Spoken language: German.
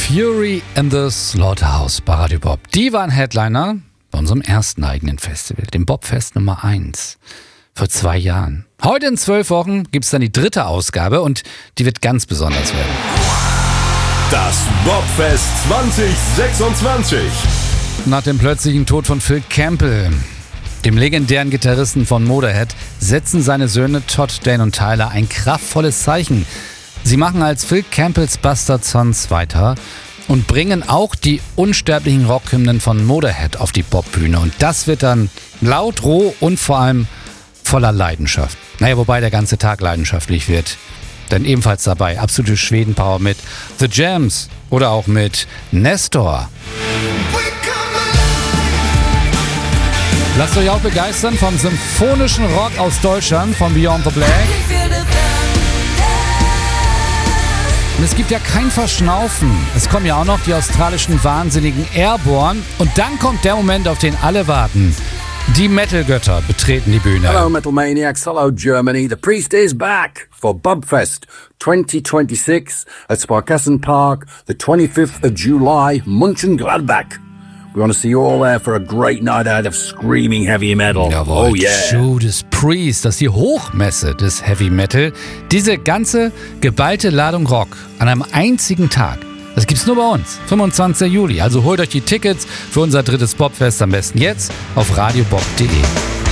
Fury in the Slaughterhouse bei Radio Bob. Die waren Headliner bei unserem ersten eigenen Festival, dem Bobfest Nummer 1. Vor 2 Jahren. Heute in 12 Wochen gibt es dann die 3. Ausgabe und die wird ganz besonders werden. Das Bobfest 2026. Nach dem plötzlichen Tod von Phil Campbell, dem legendären Gitarristen von Motorhead, setzen seine Söhne Todd, Dane und Tyler ein kraftvolles Zeichen. Sie machen als Phil Campbells Bastard Sons weiter und bringen auch die unsterblichen Rockhymnen von Motorhead auf die Bobbühne. Und das wird dann laut, roh und vor allem voller Leidenschaft. Naja, wobei der ganze Tag leidenschaftlich wird. Denn ebenfalls dabei absolute Schwedenpower mit The Jams oder auch mit Nestor. Lasst euch auch begeistern vom symphonischen Rock aus Deutschland, von Beyond the Black. Und es gibt ja kein Verschnaufen. Es kommen ja auch noch die australischen Wahnsinnigen Airborne. Und dann kommt der Moment, auf den alle warten. Die Metal-Götter betreten die Bühne. Hello Metal Maniacs, hello Germany. The Priest is back for Bobfest 2026 at Sparkassen Park, the 25th of July, Mönchengladbach. We want to see you all there for a great night out of screaming heavy metal. Jawohl, Oh yeah. Judas Priest, das ist die Hochmesse des Heavy Metal. Diese ganze geballte Ladung Rock an einem einzigen Tag. Das gibt's nur bei uns, 25. Juli. Also holt euch die Tickets für unser 3. Bobfest am besten jetzt auf radiobob.de.